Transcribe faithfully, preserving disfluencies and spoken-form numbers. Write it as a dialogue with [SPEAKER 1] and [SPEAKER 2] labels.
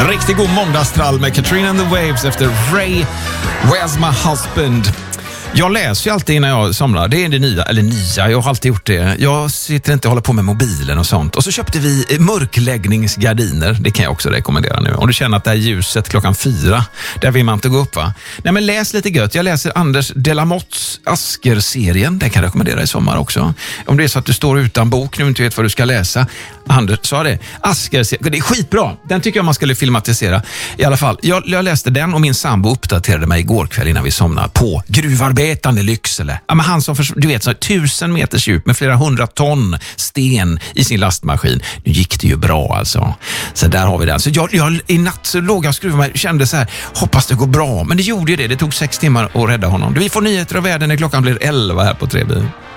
[SPEAKER 1] Riktigt god måndagstrall med Katrina and the Waves efter Ray, Where's My Husband? Jag läser ju alltid innan jag somnar. Det är det nya, eller nya, jag har alltid gjort det. Jag sitter inte och håller på med mobilen och sånt. Och så köpte vi mörkläggningsgardiner. Det kan jag också rekommendera nu. Om du känner att det är ljuset klockan fyra, där vill man inte gå upp, va? Nej, men läs lite gött. Jag läser Anders Delamotts Asker-serien. Den kan jag rekommendera i sommar också. Om det är så att du står utan bok nu och inte vet vad du ska läsa. Anders sa det. Asker-serien. Det är skitbra. Den tycker jag man skulle filmatisera. I alla fall, jag, jag läste den och min sambo uppdaterade mig igår kväll innan vi somnade på gruvarbete. I Lycksele. Ja, men han som för, du vet, så tusen meters djup med flera hundra ton sten i sin lastmaskin. Nu gick det ju bra alltså. Så där har vi den. Så jag, jag i natt så låg jag och skruvade mig, kände så här, hoppas det går bra. Men det gjorde ju det. Det tog sex timmar att rädda honom. Vi får nyheter och väder när klockan blir elva här på Trebi.